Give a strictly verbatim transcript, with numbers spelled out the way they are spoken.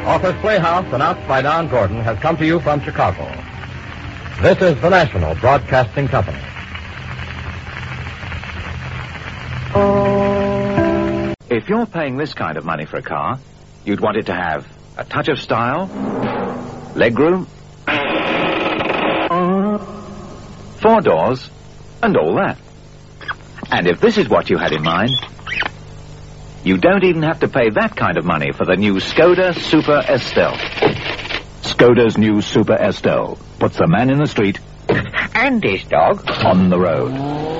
Author's Playhouse, announced by Don Gordon, has come to you from Chicago. This is the National Broadcasting Company. If you're paying this kind of money for a car, you'd want it to have a touch of style, legroom, four doors, and all that. And if this is what you had in mind, you don't even have to pay that kind of money for the new Skoda Super Estelle. Skoda's new Super Estelle puts the man in the street and his dog on the road.